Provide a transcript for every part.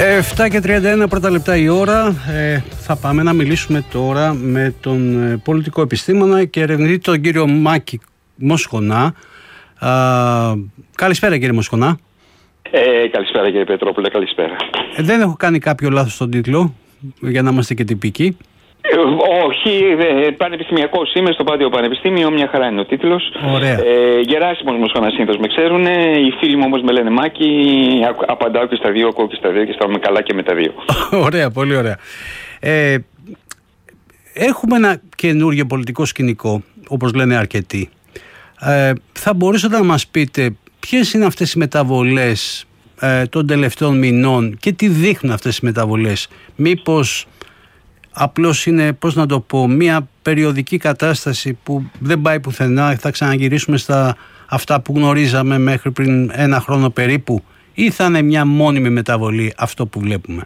7 και 31 πρώτα λεπτά η ώρα. Θα πάμε να μιλήσουμε τώρα με τον πολιτικό επιστήμονα και ερευνητή τον κύριο Μάκη Μοσχονά. Καλησπέρα κύριε Μοσχονά. Καλησπέρα κύριε Πετρόπουλε, καλησπέρα. Δεν έχω κάνει κάποιο λάθος στον τίτλο, για να είμαστε και τυπικοί? Όχι, πανεπιστημιακός είμαι στο Πάντιο Πανεπιστήμιο, μια χαρά είναι ο τίτλος. Ωραία. Γεράσιμος Μοσχονάς συνήθως με ξέρουν, οι φίλοι μου όμως με λένε Μάκη, απαντάω και στα δύο, ακούω και στα δύο και αισθάνομαι καλά και με τα δύο. Ωραία, πολύ ωραία. Έχουμε ένα καινούργιο πολιτικό σκηνικό, όπως λένε αρκετοί. Θα μπορούσατε να μας πείτε ποιες είναι αυτές οι μεταβολές των τελευταίων μηνών και τι δείχνουν αυτές οι μεταβολές? Μήπως απλώς είναι, πώς να το πω, μια περιοδική κατάσταση που δεν πάει πουθενά, θα ξαναγυρίσουμε στα αυτά που γνωρίζαμε μέχρι πριν ένα χρόνο περίπου, ή θα είναι μια μόνιμη μεταβολή αυτό που βλέπουμε?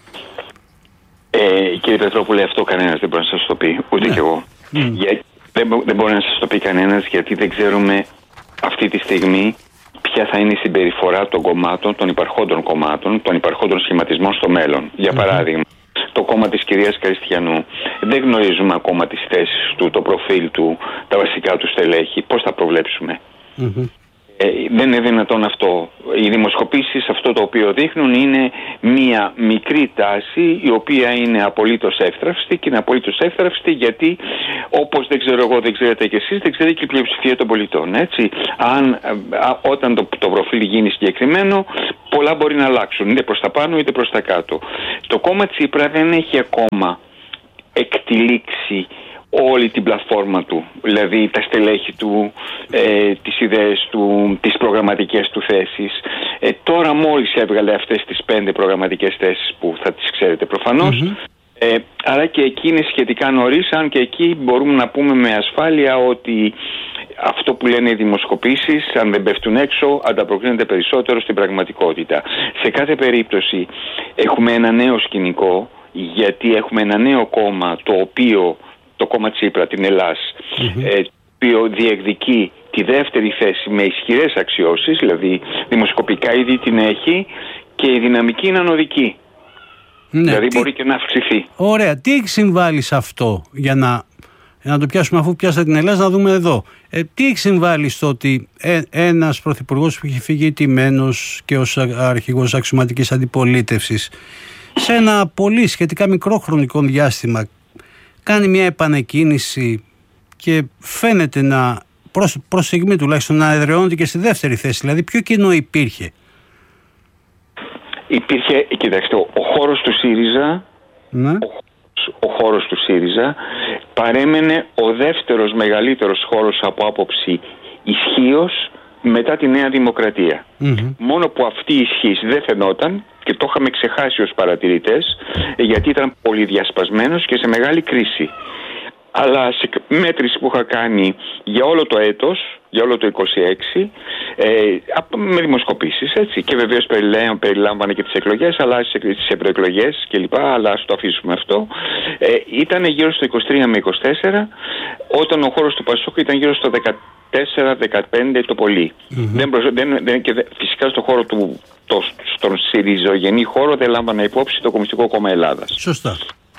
Κύριε Πετρόπουλε, αυτό κανένας δεν μπορεί να σας το πει, ούτε κι εγώ. Δεν μπορεί να σας το πει κανένας, γιατί δεν ξέρουμε αυτή τη στιγμή ποια θα είναι η συμπεριφορά των κομμάτων, των υπαρχόντων κομμάτων, των υπαρχόντων σχηματισμών στο μέλλον. Για παράδειγμα, το κόμμα της κυρίας Καριστιανού. Δεν γνωρίζουμε ακόμα τις θέσεις του, το προφίλ του, τα βασικά του στελέχη. Πώς θα προβλέψουμε? Δεν είναι δυνατόν αυτό. Οι δημοσκοπήσεις αυτό το οποίο δείχνουν είναι μία μικρή τάση, η οποία είναι απολύτως εύθραυστη, και είναι απολύτως εύθραυστη γιατί, όπως δεν ξέρω εγώ, δεν ξέρετε κι εσείς, δεν ξέρετε και η πλειοψηφία των πολιτών. Έτσι. Όταν το προφίλ γίνει συγκεκριμένο, πολλά μπορεί να αλλάξουν, είτε προς τα πάνω είτε προς τα κάτω. Το κόμμα Τσίπρα δεν έχει ακόμα εκτυλίξει όλη την πλατφόρμα του, δηλαδή τα στελέχη του, τις ιδέες του, τις προγραμματικές του θέσεις. Τώρα μόλις έβγαλε αυτές τις 5 προγραμματικές θέσεις που θα τις ξέρετε προφανώς. Άρα και εκεί είναι σχετικά νωρίς, αν και εκεί μπορούμε να πούμε με ασφάλεια ότι αυτό που λένε οι δημοσκοπήσεις, αν δεν πέφτουν έξω, ανταποκρίνεται περισσότερο στην πραγματικότητα. Σε κάθε περίπτωση έχουμε ένα νέο σκηνικό, γιατί έχουμε ένα νέο κόμμα, το κόμμα Τσίπρα, την Ελλάς, το οποίο διεκδικεί τη δεύτερη θέση με ισχυρές αξιώσεις, δηλαδή δημοσκοπικά ήδη την έχει και η δυναμική είναι ανωδική. Δηλαδή μπορεί και να αυξηθεί. Ωραία. Τι έχει συμβάλει σε αυτό, για να το πιάσουμε, αφού πιάσατε την Ελλάδα, να δούμε εδώ. Τι έχει συμβάλει στο ότι ένας πρωθυπουργός που έχει φύγει τιμένος και ως αρχηγός αξιωματικής αντιπολίτευσης, σε ένα πολύ σχετικά μικρό χρονικό διάστημα, κάνει μια επανεκκίνηση και φαίνεται να, προς στιγμή τουλάχιστον, να εδραιώνεται και στη δεύτερη θέση? Δηλαδή, ποιο κοινό υπήρχε? Κοιτάξτε, ο χώρος του ΣΥΡΙΖΑ, ο χώρος του ΣΥΡΙΖΑ παρέμενε ο δεύτερος μεγαλύτερος χώρος από άποψη ισχύος μετά τη Νέα Δημοκρατία. Μόνο που αυτή η ισχύς δεν φαινόταν και το είχαμε ξεχάσει ως παρατηρητές, γιατί ήταν πολύ διασπασμένος και σε μεγάλη κρίση. Αλλά σε μέτρηση που είχα κάνει για όλο το έτος, για όλο το 26, με δημοσκοπήσεις, έτσι, και βεβαίως περιλάμβανε και τις εκλογές, αλλά τις ευρωεκλογές κλπ, αλλά ας το αφήσουμε αυτό, ήταν γύρω στο 23 με 24, όταν ο χώρος του Πασόκ ήταν γύρω στο 14-15 το πολύ. Φυσικά στο χώρο στον συριζογενή χώρο δεν λάμβανε υπόψη το Κομμουνιστικό Κόμμα Ελλάδας. Σωστά.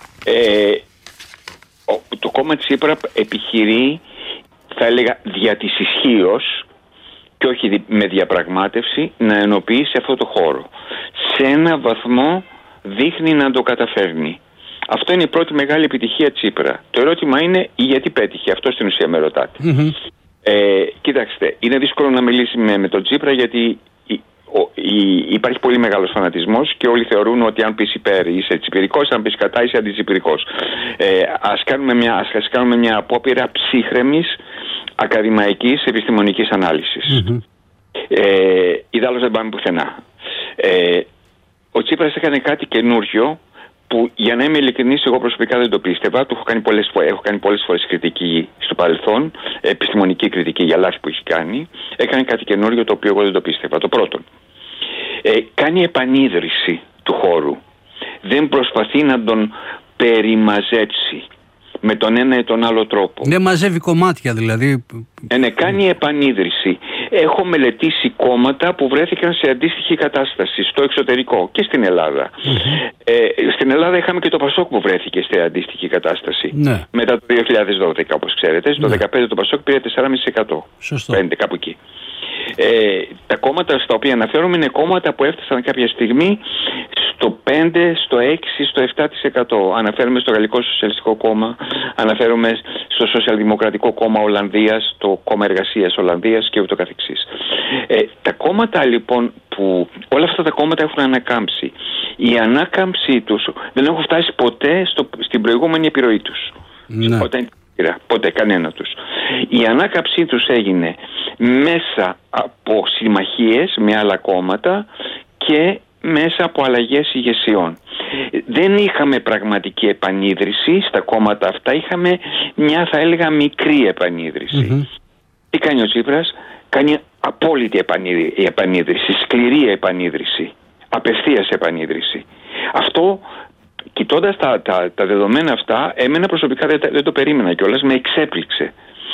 Το κόμμα Τσίπρα επιχειρεί, θα έλεγα, δια της ισχύως και όχι με διαπραγμάτευση, να ενοποιήσει αυτό το χώρο. Σε ένα βαθμό δείχνει να το καταφέρνει. Αυτό είναι η πρώτη μεγάλη επιτυχία Τσίπρα. Το ερώτημα είναι γιατί πέτυχε. Αυτό στην ουσία με ρωτάτε. Κοιτάξτε, είναι δύσκολο να μιλήσει με τον Τσίπρα, γιατί υπάρχει πολύ μεγάλος φανατισμός και όλοι θεωρούν ότι αν πεις υπέρ είσαι τσιπηρικός, αν πεις κατά είσαι αντιτσιπηρικός. Ας κάνουμε μια απόπειρα ψύχρεμης ακαδημαϊκής επιστημονικής ανάλυσης. Ιδάλλως δεν πάμε πουθενά. Ο Τσίπρας έκανε κάτι καινούριο που, για να είμαι ειλικρινής, εγώ προσωπικά δεν το πίστευα. Έχω κάνει πολλές φορές κριτική στο παρελθόν, επιστημονική κριτική για λάθη που έχει κάνει. Έκανε κάτι καινούριο το οποίο εγώ δεν το πίστευα. Το πρώτον, κάνει επανίδρυση του χώρου. Δεν προσπαθεί να τον περιμαζέψει. με τον ένα ή τον άλλο τρόπο. Δεν μαζεύει κομμάτια δηλαδή. Ναι, κάνει επανίδρυση. Έχω μελετήσει κόμματα που βρέθηκαν σε αντίστοιχη κατάσταση στο εξωτερικό και στην Ελλάδα. Στην Ελλάδα είχαμε και το Πασόκ που βρέθηκε σε αντίστοιχη κατάσταση. Ναι. Μετά το 2012, όπως ξέρετε. Στο 2015 το Πασόκ πήρε 4,5%. Σωστό. 5, κάπου εκεί. Τα κόμματα στα οποία αναφέρομαι είναι κόμματα που έφτασαν κάποια στιγμή στο 5, στο 6, στο 7%. Αναφέρομαι στο Γαλλικό Σοσιαλιστικό Κόμμα, αναφέρομαι στο Σοσιαλδημοκρατικό Κόμμα Ολλανδίας, το Κόμμα Εργασίας Ολλανδίας και ούτω καθεξής. Τα κόμματα λοιπόν όλα αυτά τα κόμματα έχουν ανακάμψει. Η ανάκαμψή τους δεν έχουν φτάσει ποτέ στην προηγούμενη επιρροή τους. Ναι. Ποτέ κανένα τους. Η ανάκαμψή τους έγινε μέσα από συμμαχίες με άλλα κόμματα και μέσα από αλλαγές ηγεσιών. Δεν είχαμε πραγματική επανίδρυση στα κόμματα αυτά, είχαμε μια, θα έλεγα, μικρή επανίδρυση. Τι κάνει ο Τσίπρας? Κάνει απόλυτη επανίδρυση, σκληρή επανίδρυση, απευθείας επανίδρυση. Αυτό, κοιτώντας τα δεδομένα αυτά, εμένα προσωπικά δεν το περίμενα κιόλας, με εξέπληξε.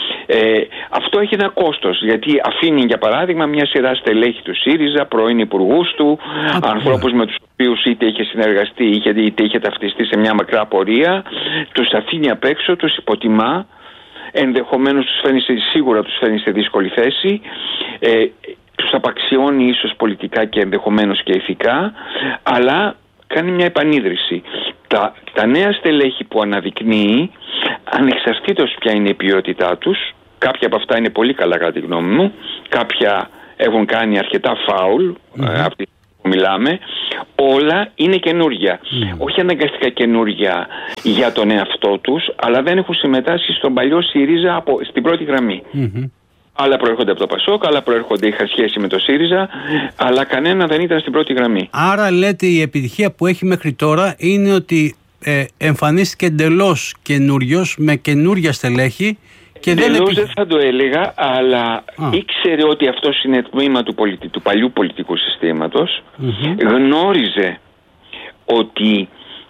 Αυτό έχει ένα κόστος, γιατί αφήνει για παράδειγμα μια σειρά στελέχη του ΣΥΡΙΖΑ, πρώην υπουργούς του, ανθρώπους με τους οποίους είτε είχε συνεργαστεί είτε είχε ταυτιστεί σε μια μακρά πορεία, τους αφήνει απ' έξω, τους υποτιμά, ενδεχομένως σίγουρα τους φέρνει σε δύσκολη θέση, τους απαξιώνει ίσως πολιτικά και ενδεχομένως και ηθικά, αλλά κάνει μια επανίδρυση. Τα νέα στελέχη που αναδεικνύει, ανεξαρτήτως ποια είναι η ποιότητά τους, κάποια από αυτά είναι πολύ καλά κατά τη γνώμη μου, κάποια έχουν κάνει αρκετά φάουλ, αυτοί που μιλάμε, όλα είναι καινούρια. Όχι αναγκαστικά καινούρια για τον εαυτό τους, αλλά δεν έχουν συμμετάσχει στον παλιό ΣΥΡΙΖΑ στην πρώτη γραμμή. Άλλα προέρχονται από το Πασόκ, άλλα προέρχονται, είχαν σχέση με το ΣΥΡΙΖΑ, αλλά κανένα δεν ήταν στην πρώτη γραμμή. Άρα λέτε η επιτυχία που έχει μέχρι τώρα είναι ότι εμφανίστηκε εντελώς καινούριος, με καινούρια στελέχη. Εντελώς δεν θα το έλεγα, αλλά ήξερε ότι αυτός είναι τμήμα του παλιού πολιτικού συστήματος. Γνώριζε ότι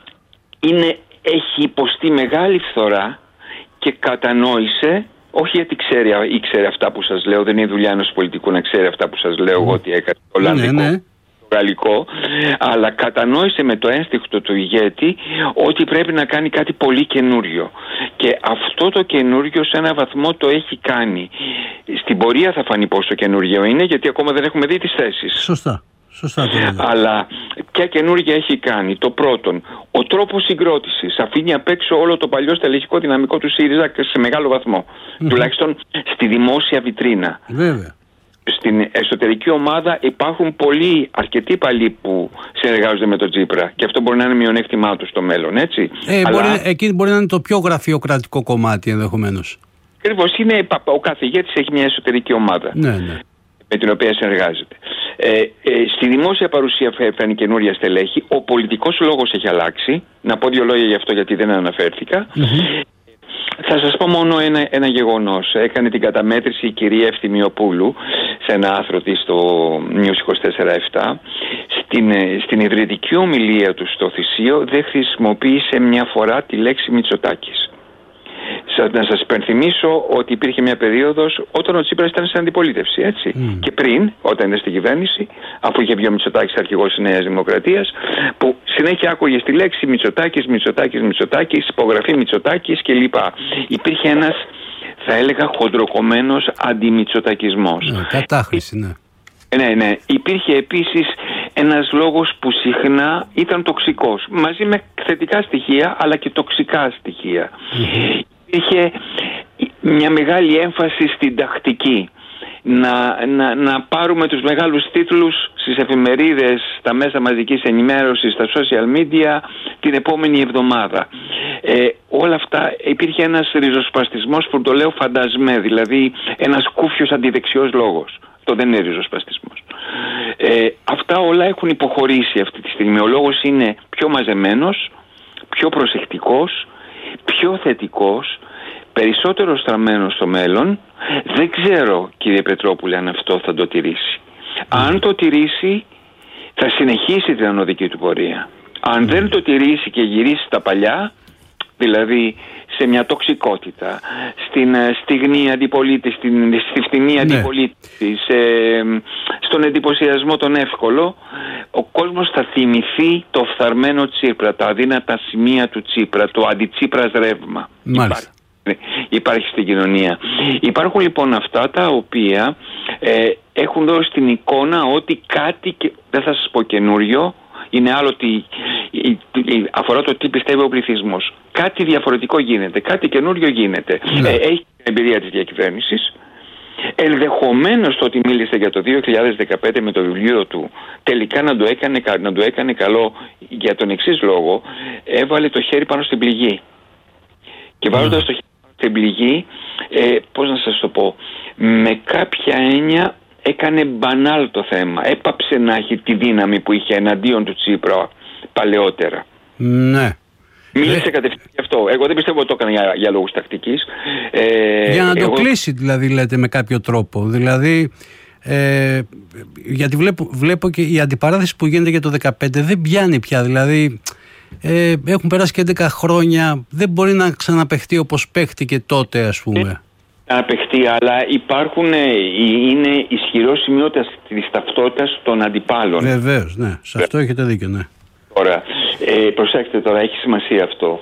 έχει υποστεί μεγάλη φθορά και κατανόησε, όχι γιατί ήξερε αυτά που σας λέω, δεν είναι δουλειά ενός πολιτικού να ξέρει αυτά που σας λέω εγώ ότι έκανε το Ολλανδικό, το Γαλλικό, αλλά κατανόησε με το ένστικτο του ηγέτη ότι πρέπει να κάνει κάτι πολύ καινούριο. Και αυτό το καινούριο σε έναν βαθμό το έχει κάνει. Στην πορεία θα φανεί πόσο καινούριο είναι, γιατί ακόμα δεν έχουμε δει τις θέσεις. Σωστά. Αλλά ποια καινούργια έχει κάνει? Το πρώτον, ο τρόπος συγκρότησης. Αφήνει απ' έξω όλο το παλιό στελεχικό δυναμικό του ΣΥΡΙΖΑ σε μεγάλο βαθμό. Τουλάχιστον στη δημόσια βιτρίνα. Βέβαια. Στην εσωτερική ομάδα υπάρχουν αρκετοί παλιοί που συνεργάζονται με τον Τσίπρα, και αυτό μπορεί να είναι μειονέκτημά του στο μέλλον, έτσι. Εκεί μπορεί να είναι το πιο γραφειοκρατικό κομμάτι ενδεχομένως. Ακριβώς, ο κάθε ηγέτης έχει μια ομάδα. Ναι. Με την οποία συνεργάζεται. Στη δημόσια παρουσία φέρνει καινούρια στελέχη. Ο πολιτικός λόγος έχει αλλάξει. Να πω δύο λόγια γι' αυτό, γιατί δεν αναφέρθηκα. Θα σας πω μόνο ένα γεγονός. Έκανε την καταμέτρηση η κυρία Ευθυμιοπούλου σε ένα άρθρο της στο News 24/7. Στην ιδρυτική ομιλία του στο Θησίο δεν χρησιμοποίησε μια φορά τη λέξη Μητσοτάκης. Να σας υπενθυμίσω ότι υπήρχε μια περίοδος όταν ο Τσίπρας ήταν σε αντιπολίτευση, έτσι. Και πριν, όταν ήταν στην κυβέρνηση, αφού είχε βγει ο Μητσοτάκης αρχηγός της Νέας Δημοκρατίας, που συνέχεια άκουγε τη λέξη Μητσοτάκης, υπογραφή Μητσοτάκης κλπ. Υπήρχε ένας, θα έλεγα, χοντροκομμένος αντιμητσοτακισμός. Κατάχρηση, Ναι. Υπήρχε επίσης ένας λόγος που συχνά ήταν τοξικός, μαζί με θετικά στοιχεία αλλά και τοξικά στοιχεία. Υπήρχε μια μεγάλη έμφαση στην τακτική. Να πάρουμε τους μεγάλους τίτλους στις εφημερίδες, στα μέσα μαζικής ενημέρωσης, στα social media την επόμενη εβδομάδα. Όλα αυτά, υπήρχε ένας ριζοσπαστισμός που το λέω φαντασμέ, δηλαδή ένας κούφιος αντιδεξιός λόγος. Αυτό δεν είναι ριζοσπαστισμός. Αυτά όλα έχουν υποχωρήσει αυτή τη στιγμή. Ο λόγος είναι πιο μαζεμένος, πιο προσεκτικός, πιο θετικός, περισσότερο στραμμένος στο μέλλον. Δεν ξέρω, κύριε Πετρόπουλε, αν αυτό θα το τηρήσει. Αν το τηρήσει, θα συνεχίσει την ανωδική του πορεία. Αν δεν το τηρήσει και γυρίσει στα παλιά, δηλαδή σε μια τοξικότητα, στην στιγνή αντιπολίτευση, στη φτηνή αντιπολίτευση, στον εντυπωσιασμό τον εύκολο, ο κόσμος θα θυμηθεί το φθαρμένο Τσίπρα, τα αδύνατα σημεία του Τσίπρα, το αντιτσίπρας ρεύμα. Υπάρχει στην κοινωνία. Υπάρχουν λοιπόν αυτά τα οποία έχουν δώσει την εικόνα ότι κάτι, δεν θα σας πω καινούριο, είναι άλλο ότι αφορά το τι πιστεύει ο πληθυσμός. Κάτι διαφορετικό γίνεται, κάτι καινούριο γίνεται. Έχει την εμπειρία της διακυβέρνησης. Ενδεχομένως το ότι μίλησε για το 2015 με το βιβλίο του τελικά να το έκανε καλό για τον εξής λόγο. Έβαλε το χέρι πάνω στην πληγή. Και βάζοντας το χέρι πάνω στην πληγή, πώς να σας το πω, με κάποια έννοια έκανε μπανάλ το θέμα. Έπαψε να έχει τη δύναμη που είχε εναντίον του Τσίπρα παλαιότερα. Ναι. Μίλησε κατευθείαν γι' αυτό. Εγώ δεν πιστεύω ότι το έκανε για λόγους τακτικής. Για να το κλείσει δηλαδή, λέτε, με κάποιο τρόπο. Δηλαδή, γιατί βλέπω και η αντιπαράθεση που γίνεται για το 2015 δεν πιάνει πια. Δηλαδή, έχουν περάσει και 11 χρόνια. Δεν μπορεί να ξαναπαιχτεί όπως παίχτηκε τότε, ας πούμε. Να παιχτεί, αλλά είναι ισχυρό σημείο της ταυτότητας των αντιπάλων. Βεβαίως, ναι. Σε αυτό έχετε δίκιο, ναι. Τώρα, προσέξτε τώρα, έχει σημασία αυτό.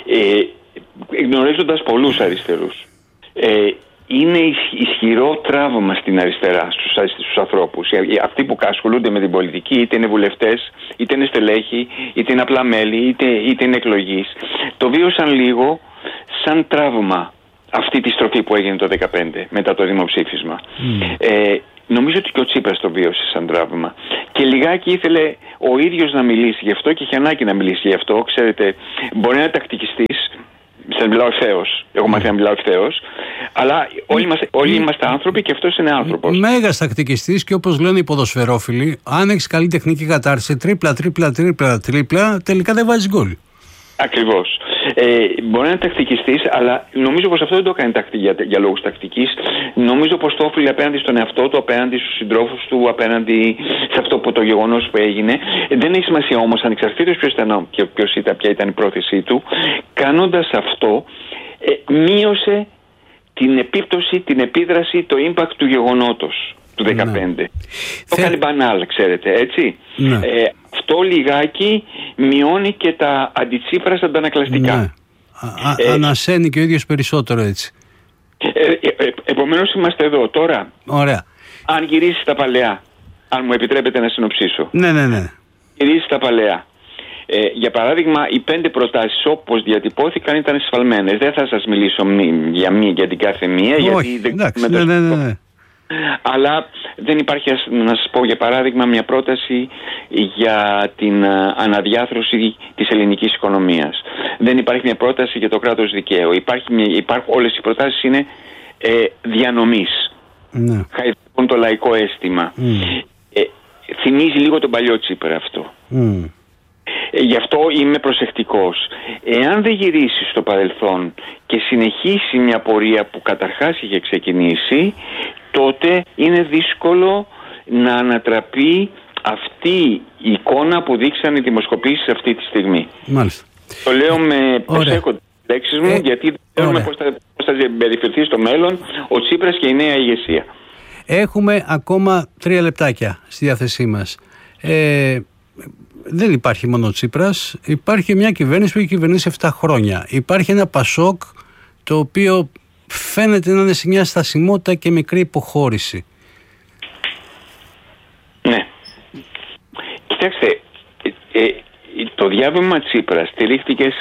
Γνωρίζοντας πολλούς αριστερούς, είναι ισχυρό τραύμα στην αριστερά στους ανθρώπους. Αυτοί που ασχολούνται με την πολιτική, είτε είναι βουλευτές, είτε είναι στελέχοι, είτε είναι απλά μέλη, είτε είναι εκλογείς, το βίωσαν λίγο σαν τραύμα αυτή τη στροφή που έγινε το 2015 μετά το δημοψήφισμα. Νομίζω ότι και ο Τσίπρας το βίωσε σαν τραύμα. Και λιγάκι ήθελε ο ίδιος να μιλήσει γι' αυτό και είχε ανάγκη να μιλήσει γι' αυτό. Ξέρετε, μπορεί να είναι τακτικιστής. Σας μιλάω ευθέως. Έχω μάθει να μιλάω ευθέως. Αλλά όλοι είμαστε άνθρωποι και αυτός είναι άνθρωπος. Μέγας τακτικιστής και όπως λένε οι ποδοσφαιρόφιλοι, αν έχεις καλή τεχνική κατάρτιση, τρίπλα, τελικά δεν βάζεις γκολ. Ακριβώς. Μπορεί να είναι τακτικιστής, αλλά νομίζω πως αυτό δεν το έκανε για λόγους τακτικής. Νομίζω πως το όφιλε απέναντι στον εαυτό του, απέναντι στους συντρόφους του, απέναντι σε αυτό που το γεγονός που έγινε. Δεν έχει σημασία όμως, ανεξαρτήτως ποια ήταν η πρόθεσή του. Κάνοντας αυτό, μείωσε την επίπτωση, την επίδραση, το impact του γεγονότος του 2015. Το κάνει μπανάλ, ξέρετε, έτσι. Ναι. Αυτό λιγάκι μειώνει και τα αντιτσίπρα στα αντανακλαστικά. Ναι. Ανασένει και ο ίδιος περισσότερο, έτσι. Επομένως είμαστε εδώ τώρα. Ωραία. Αν γυρίσει στα παλαιά, αν μου επιτρέπετε να συνοψίσω. Ναι. Γυρίσει στα παλαιά. Για παράδειγμα, οι 5 προτάσεις όπως διατυπώθηκαν ήταν σφαλμένες. Δεν θα σας μιλήσω για την κάθε μία. Όχι, γιατί εντάξει, ναι. Αλλά δεν υπάρχει, να σας πω για παράδειγμα, μια πρόταση για την αναδιάθρωση της ελληνικής οικονομίας. Δεν υπάρχει μια πρόταση για το κράτος δικαίου. Όλες οι προτάσεις είναι διανομής. Ναι. Χαϊδεύουν το λαϊκό αίσθημα. Θυμίζει λίγο τον παλιό Τσίπρα αυτό. Γι' αυτό είμαι προσεκτικός. Εάν δεν γυρίσει στο παρελθόν και συνεχίσει μια πορεία που καταρχάς είχε ξεκινήσει, τότε είναι δύσκολο να ανατραπεί αυτή η εικόνα που δείξαν οι δημοσκοπήσεις αυτή τη στιγμή. Μάλιστα. Το λέω με προσέχοντα τις λέξεις μου, γιατί δεν ξέρουμε πώς θα περιφερθεί στο μέλλον ο Τσίπρας και η νέα ηγεσία. Έχουμε ακόμα 3 λεπτάκια στη διάθεσή μας. Δεν υπάρχει μόνο ο Τσίπρας, υπάρχει μια κυβέρνηση που έχει κυβερνήσει 7 χρόνια. Υπάρχει ένα Πασόκ το οποίο φαίνεται να είναι σε μια στασιμότητα και μικρή υποχώρηση. Ναι. Κοιτάξτε, το διάβημα Τσίπρα στηρίχτηκε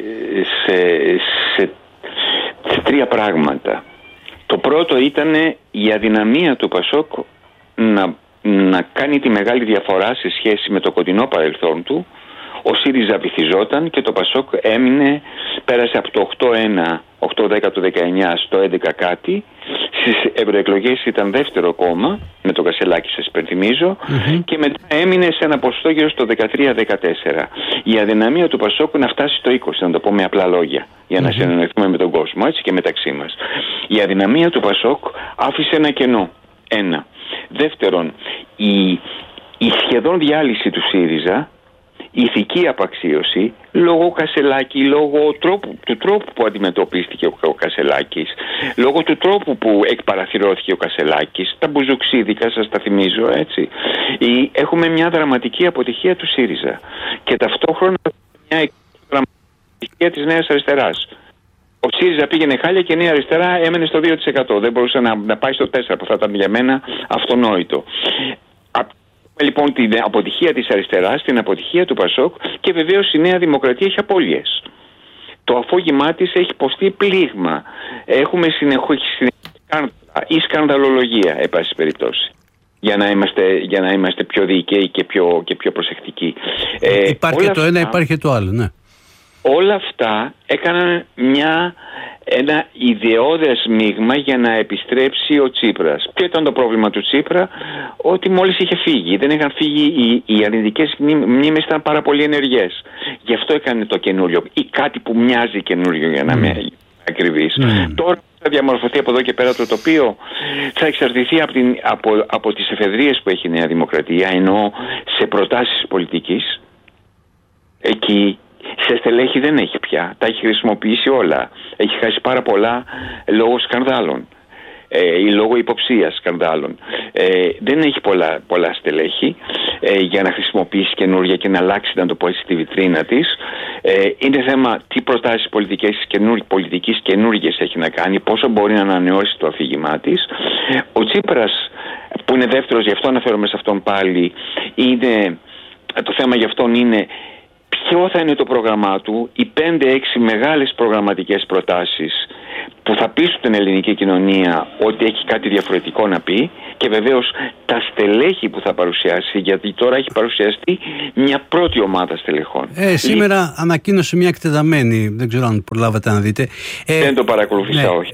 σε 3 πράγματα. Το πρώτο ήταν η αδυναμία του Πασόκ να κάνει τη μεγάλη διαφορά σε σχέση με το κοντινό παρελθόν του. Ο ΣΥΡΙΖΑ βυθιζόταν και το Πασόκ πέρασε από το 8-10 του 19 στο 11 κάτι. Στις ευρωεκλογές ήταν δεύτερο κόμμα, με το Κασελάκη σας υπενθυμίζω, και μετά έμεινε σε ένα ποσοστό γύρω στο 13-14. Η αδυναμία του Πασόκ να φτάσει στο 20, να το πω με απλά λόγια, για να συνεννοηθούμε με τον κόσμο, έτσι, και μεταξύ μας. Η αδυναμία του Πασόκ άφησε ένα κενό. Δεύτερον, η σχεδόν διάλυση του ΣΥΡΙΖΑ ηθική απαξίωση λόγω Κασελάκη, λόγω του τρόπου που αντιμετωπίστηκε ο Κασελάκης, λόγω του τρόπου που εκπαραθυρώθηκε ο Κασελάκης, τα μπουζουξίδικα, σας τα θυμίζω, έτσι. Έχουμε μια δραματική αποτυχία του ΣΥΡΙΖΑ και ταυτόχρονα μια δραματική αποτυχία της Νέας Αριστεράς. Ο ΣΥΡΙΖΑ πήγαινε χάλια και η Νέα Αριστερά έμενε στο 2%. Δεν μπορούσε να πάει στο 4% που θα ήταν για μένα αυτονόητο. Λοιπόν, την αποτυχία της αριστεράς, την αποτυχία του ΠΑΣΟΚ και βεβαίως η Νέα Δημοκρατία έχει απώλειες. Το αφόγημά της έχει υποστεί πλήγμα. Έχουμε συνεχώς ή σκανδαλολογία, εν πάση περιπτώσει. Για να είμαστε πιο δίκαιοι και πιο προσεκτικοί. Υπάρχει και το ένα, υπάρχει και το άλλο, ναι. Όλα αυτά έκαναν ένα ιδεώδες μείγμα για να επιστρέψει ο Τσίπρας. Ποιο ήταν το πρόβλημα του Τσίπρα? Ότι μόλις είχε φύγει. Δεν είχαν φύγει οι αρνητικές μνήμες, ήταν πάρα πολύ ενεργές. Γι' αυτό έκανε το καινούριο ή κάτι που μοιάζει καινούριο, για να είμαι ακριβής. Τώρα θα διαμορφωθεί από εδώ και πέρα το τοπίο, θα εξαρτηθεί από τις εφεδρίες που έχει η Νέα Δημοκρατία, ενώ σε προτάσεις πολιτικής εκεί σε στελέχη δεν έχει πια. Τα έχει χρησιμοποιήσει όλα. Έχει χάσει πάρα πολλά λόγω σκανδάλων ή λόγω υποψίας σκανδάλων. Δεν έχει πολλά στελέχη για να χρησιμοποιήσει καινούργια και να αλλάξει, να το πω έτσι, τη βιτρίνα της. Είναι θέμα τι προτάσεις πολιτικής καινούργιες έχει να κάνει, πόσο μπορεί να ανανεώσει το αφήγημά της. Ο Τσίπρας, που είναι δεύτερος, γι' αυτό αναφέρομαι σε αυτόν πάλι, το θέμα γι' αυτόν είναι ποιο θα είναι το πρόγραμμά του, οι 5-6 μεγάλες προγραμματικές προτάσεις που θα πείσουν την ελληνική κοινωνία ότι έχει κάτι διαφορετικό να πει, και βεβαίως τα στελέχη που θα παρουσιάσει, γιατί τώρα έχει παρουσιαστεί μια πρώτη ομάδα στελεχών. Σήμερα ανακοίνωσε μια εκτεταμένη, δεν ξέρω αν προλάβατε να δείτε. Δεν το παρακολουθήσα, όχι.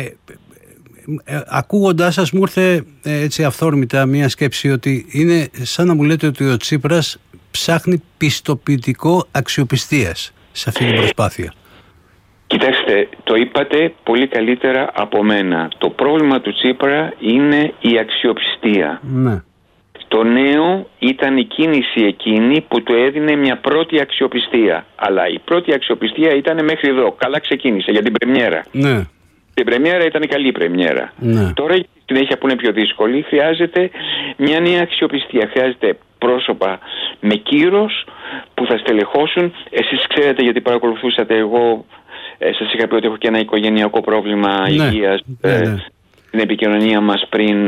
Ακούγοντάς σας μου ήρθε έτσι αυθόρμητα μια σκέψη ότι είναι σαν να μου λέτε ότι ο Τσίπρας ψάχνει πιστοποιητικό αξιοπιστίας σε αυτή την προσπάθεια. Κοιτάξτε, το είπατε πολύ καλύτερα από μένα. Το πρόβλημα του Τσίπρα είναι η αξιοπιστία. Ναι. Το νέο ήταν η κίνηση εκείνη που του έδινε μια πρώτη αξιοπιστία. Αλλά η πρώτη αξιοπιστία ήταν μέχρι εδώ. Καλά ξεκίνησε για την πρεμιέρα. Ναι. Την πρεμιέρα ήταν καλή πρεμιέρα. Ναι. Τώρα η συνέχεια που είναι πιο δύσκολη, χρειάζεται μια νέα αξιοπιστία. Χρειάζεται πρόσωπα με κύρος που θα στελεχώσουν. Εσείς ξέρετε, γιατί παρακολουθούσατε, εγώ σας είχα πει ότι έχω και ένα οικογενειακό πρόβλημα υγείας. Στην επικοινωνία μας πριν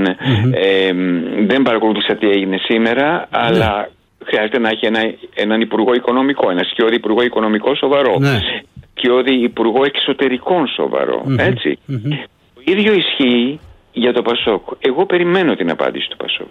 δεν παρακολουθούσα τι έγινε σήμερα, αλλά χρειάζεται να έχει έναν υπουργό οικονομικό, ένα σκιώδη υπουργό οικονομικό σοβαρό, σκιώδη υπουργό εξωτερικών σοβαρό, έτσι. Το ίδιο ισχύει για το ΠΑΣΟΚ. Εγώ περιμένω την απάντηση του ΠΑΣΟΚ.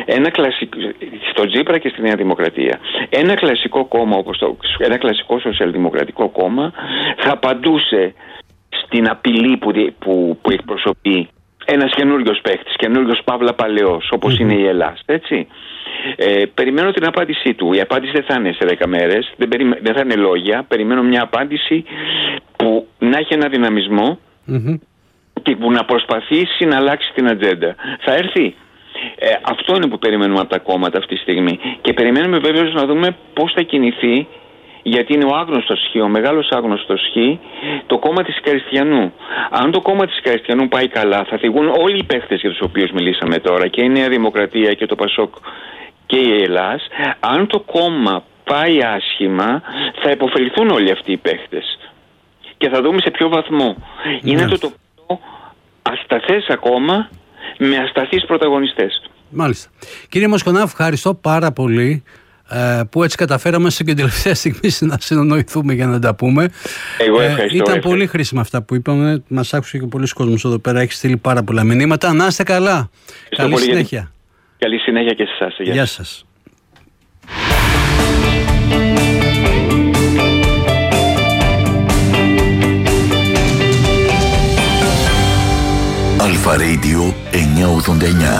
Στο Τσίπρα και στη Νέα Δημοκρατία. Ένα κλασικό κόμμα, ένα κλασικό σοσιαλδημοκρατικό κόμμα, θα απαντούσε στην απειλή που εκπροσωπεί ένας καινούριος παίχτης, καινούριος παύλα παλαιός, όπως είναι η Ελλάδα, έτσι. Περιμένω την απάντησή του. Η απάντηση δεν θα είναι σε 10 μέρες, δεν θα είναι λόγια. Περιμένω μια απάντηση που να έχει ένα δυναμισμό και που να προσπαθήσει να αλλάξει την ατζέντα. Θα έρθει. Αυτό είναι που περιμένουμε από τα κόμματα αυτή τη στιγμή. Και περιμένουμε βέβαιως να δούμε πώς θα κινηθεί, γιατί είναι ο άγνωστος Χ, ο μεγάλος άγνωστος Χ, το κόμμα της Καριστιανού. Αν το κόμμα της Καριστιανού πάει καλά, θα φυγούν όλοι οι παίχτες για τους οποίους μιλήσαμε τώρα, και η Νέα Δημοκρατία και το ΠΑΣΟΚ και η Ελλάδα. Αν το κόμμα πάει άσχημα, θα υποφεληθούν όλοι αυτοί οι παίχτες. Και θα δούμε σε ποιο βαθμό. Είναι το τοπίο ασταθές ακόμα, με ασταθείς πρωταγωνιστές. Μάλιστα. Κύριε Μοσκονά, ευχαριστώ πάρα πολύ που έτσι καταφέραμε στην τελευταία στιγμή να συνονοηθούμε για να τα πούμε. Εγώ ευχαριστώ. Ήταν πολύ χρήσιμα αυτά που είπαμε. Μας άκουσε και πολλοί κόσμος εδώ πέρα. Έχει στείλει πάρα πολλά μηνύματα. Να είστε καλά. Καλή συνέχεια. Καλή συνέχεια και σε εσάς. Γεια σας. Αλφα Radio 989.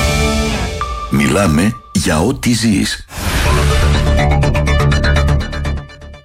Μιλάμε για ό,τι ζεις.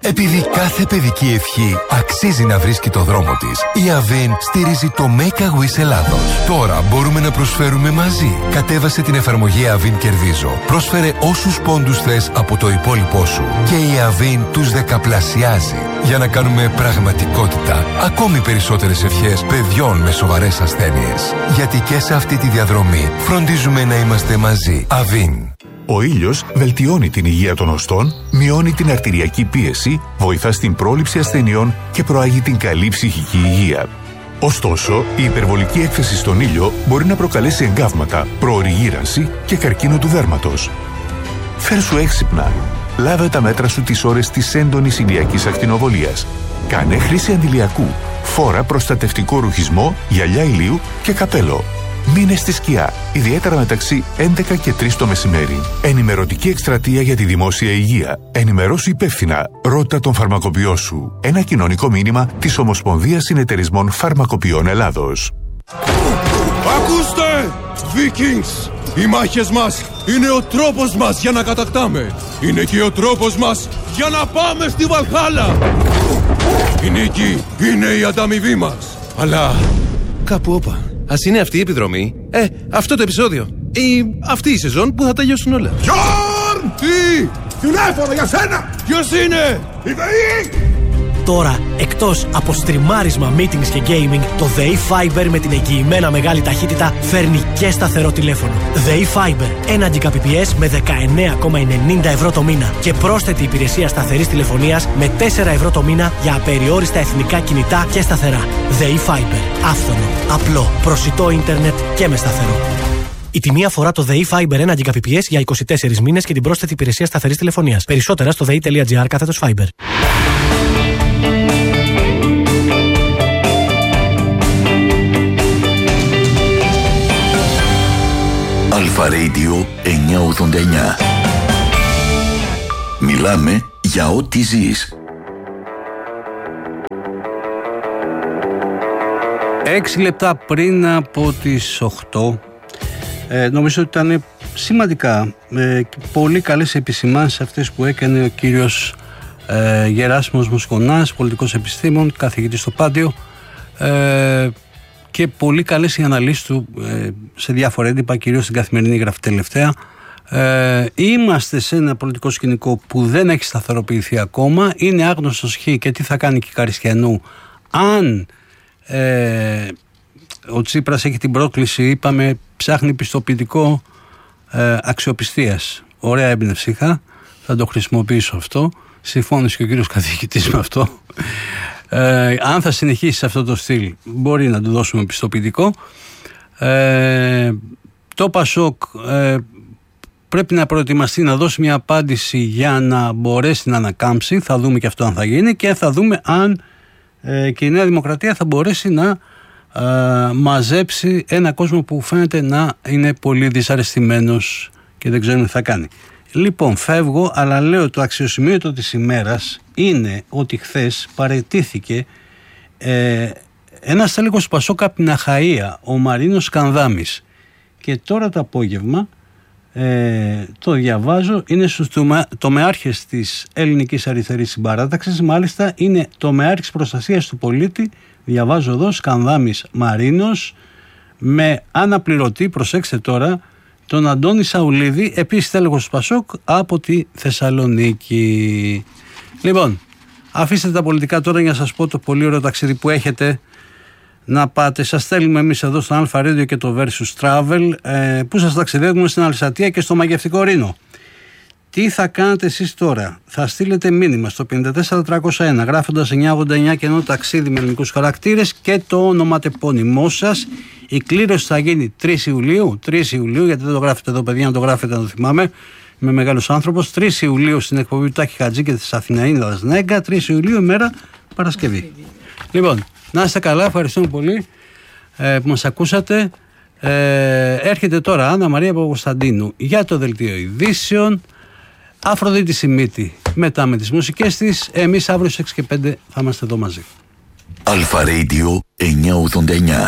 Επειδή κάθε παιδική ευχή αξίζει να βρίσκει το δρόμο της, η Avin στηρίζει το Make a Wish Ελλάδος. Τώρα μπορούμε να προσφέρουμε μαζί. Κατέβασε την εφαρμογή Avin Κερδίζω. Πρόσφερε όσους πόντους θες από το υπόλοιπό σου και η Avin τους δεκαπλασιάζει για να κάνουμε πραγματικότητα ακόμη περισσότερες ευχές παιδιών με σοβαρές ασθένειες. Γιατί και σε αυτή τη διαδρομή φροντίζουμε να είμαστε μαζί. Avin. Ο ήλιος βελτιώνει την υγεία των οστών, μειώνει την αρτηριακή πίεση, βοηθά στην πρόληψη ασθενειών και προάγει την καλή ψυχική υγεία. Ωστόσο, η υπερβολική έκθεση στον ήλιο μπορεί να προκαλέσει εγκάβματα, προωρή γύρανση και καρκίνο του δέρματος. Φέρσου έξυπνα. Λάβε τα μέτρα σου τις ώρες της έντονης ηλιακής ακτινοβολίας. Κάνε χρήση αντιλιακού. Φόρα προστατευτικό ρουχισμό, γυαλιά ηλίου και καπέλο. Μείνε στη σκιά, ιδιαίτερα μεταξύ 11 και 3 το μεσημέρι. Ενημερωτική εκστρατεία για τη δημόσια υγεία. Ενημερώσου υπεύθυνα. Ρώτα τον φαρμακοποιό σου. Ένα κοινωνικό μήνυμα της Ομοσπονδίας Συνεταιρισμών Φαρμακοποιών Ελλάδος. Ακούστε! Vikings! Οι μάχες μας είναι ο τρόπος μας για να κατακτάμε. Είναι και ο τρόπος μας για να πάμε στη Βαλχάλα. Η νίκη είναι η ανταμοιβή μας. Αλλά κάπου όπα. Ας είναι αυτή η επιδρομή, αυτό το επεισόδιο ή αυτή η σεζόν που θα τελειώσουν όλα. Γιόρν! Τι! Τηλέφωνο για σένα! Ποιος είναι? Η ΔΕΗ! Τώρα, εκτός από στριμάρισμα, meetings και gaming, το ΔΕΗ Fiber με την εγγυημένα μεγάλη ταχύτητα φέρνει και σταθερό τηλέφωνο. ΔΕΗ Fiber, 1 Gbps με 19,90 ευρώ το μήνα και πρόσθετη υπηρεσία σταθερής τηλεφωνίας με 4 ευρώ το μήνα για απεριόριστα εθνικά κινητά και σταθερά. ΔΕΗ Fiber, άφθονο, απλό, προσιτό ίντερνετ και με σταθερό. Η τιμή αφορά το ΔΕΗ Fiber 1 Gbps για 24 μήνες και την πρόσθετη υπηρεσία σταθερής τηλεφωνίας. Περισσότερα στο dei.gr/Fiber. Αλφα Radio 989. Μιλάμε για ό,τι ζεις. 6 λεπτά πριν από τις 8, νομίζω ότι ήταν σημαντικά πολύ καλές επισημάνσεις αυτές που έκανε ο κύριος Γεράσιμος Μοσκονάς, πολιτικός επιστήμων, καθηγητής στο Πάντιο, και πολύ καλές οι αναλύσεις του σε διάφορα έντυπα, κυρίως στην Καθημερινή γράφει τελευταία. Είμαστε σε ένα πολιτικό σκηνικό που δεν έχει σταθεροποιηθεί ακόμα. Είναι άγνωστος χ και τι θα κάνει και η Καριστιανού αν ο Τσίπρας έχει την πρόκληση, είπαμε, ψάχνει πιστοποιητικό αξιοπιστίας. Ωραία έμπνευση είχα, θα το χρησιμοποιήσω αυτό. Συμφώνησε και ο κύριος καθηγητής με αυτό. Αν θα συνεχίσει σε αυτό το στυλ, μπορεί να του δώσουμε πιστοποιητικό. Το ΠΑΣΟΚ πρέπει να προετοιμαστεί να δώσει μια απάντηση για να μπορέσει να ανακάμψει. Θα δούμε και αυτό αν θα γίνει και θα δούμε αν και η Νέα Δημοκρατία θα μπορέσει να μαζέψει ένα κόσμο που φαίνεται να είναι πολύ δυσαρεστημένος και δεν ξέρουν τι θα κάνει. Λοιπόν, φεύγω, αλλά λέω το αξιοσημείωτο της ημέρας είναι ότι χθες παραιτήθηκε ένας τέλεχος του ΠΑΣΟΚ από την Αχαΐα, ο Μαρίνος Σκανδάμης. Και τώρα το απόγευμα το διαβάζω, είναι στους τομεάρχες της Ελληνικής Αριστερής Συμπαράταξης, μάλιστα είναι τομεάρχης προστασίας του πολίτη, διαβάζω εδώ, Σκανδάμης Μαρίνος, με αναπληρωτή, προσέξτε τώρα, τον Αντώνη Σαουλίδη, επίσης τέλεχος του ΠΑΣΟΚ από τη Θεσσαλονίκη. Λοιπόν, αφήστε τα πολιτικά τώρα για να σας πω το πολύ ωραίο ταξίδι που έχετε να πάτε. Σας στέλνουμε εμείς εδώ στο Αλφα Radio και το Versus Travel, που σας ταξιδεύουμε στην Αλσατία και στο Μαγευτικό Ρήνο. Τι θα κάνετε εσείς τώρα? Θα στείλετε μήνυμα στο 54301 γράφοντας 989 και ενώ ταξίδι με ελληνικούς χαρακτήρες και το ονοματεπώνυμό σας. Η κλήρωση θα γίνει 3 Ιουλίου, γιατί δεν το γράφετε εδώ παιδιά, να το γράφετε να το θυμάμαι. Είμαι μεγάλος άνθρωπος. 3 Ιουλίου στην εκπομπή του Τάκη Χατζή και της Αθηναΐνδας Νέγκα. 3 Ιουλίου ημέρα Παρασκευή. Λοιπόν, να είστε καλά, ευχαριστούμε πολύ που μας ακούσατε. Έρχεται τώρα Άννα Μαρία Παπακοσταντίνου για το Δελτίο Ειδήσεων. Αφροδίτη Σιμίτη μετά με τις μουσικές της. Εμείς αύριο στις 6 και 5 θα είμαστε εδώ μαζί. Αλφα Radio 989.